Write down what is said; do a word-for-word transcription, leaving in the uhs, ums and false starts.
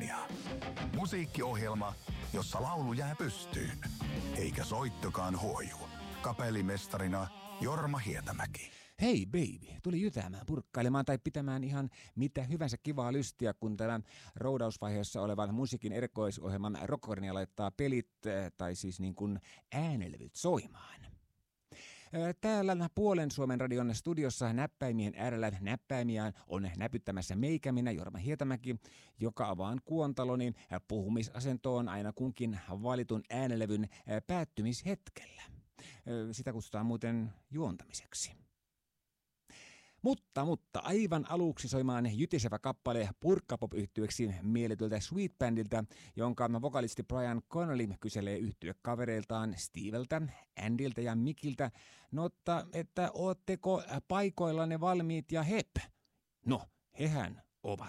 Kakofonia. Musiikkiohjelma, jossa laulu jää pystyyn, eikä soittokaan huoju. Kapellimestarina Jorma Hietämäki. Hei baby, tuli jytäämään, purkkailemaan tai pitämään ihan mitä hyvänsä kivaa lystiä, kun tämän roudausvaiheessa olevan musiikin erikoisohjelman Rockhornia laittaa pelit, tai siis niin kuin äänelevyt soimaan. Täällä puolen Suomen radion studiossa näppäimien äärellä näppäimiään on näpyttämässä meikä, minä Jorma Hietämäki, joka avaan kuontaloni puhumisasentoon aina kunkin valitun äänelevyn päättymishetkellä. Sitä kutsutaan muuten juontamiseksi. Mutta, mutta aivan aluksi soimaan jytisevä kappale purkkapop-yhtyeeksi mielletyltä Sweet Bandilta, jonka vokalisti Brian Connolly kyselee yhtyekavereiltaan Steveltä, Andyltä ja Mikiltä, notta, että ootteko paikoillanne valmiit ja hep? No, hehän ovat.